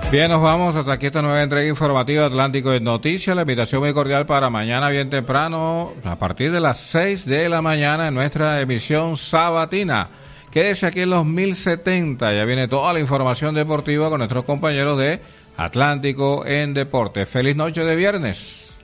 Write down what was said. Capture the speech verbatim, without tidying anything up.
Bien, nos vamos hasta aquí esta nueva entrega informativa de Atlántico en Noticias. La invitación muy cordial para mañana bien temprano, a partir de las seis de la mañana en nuestra emisión sabatina. Quédese aquí en los mil setenta, ya viene toda la información deportiva con nuestros compañeros de Atlántico en Deportes. Feliz noche de viernes.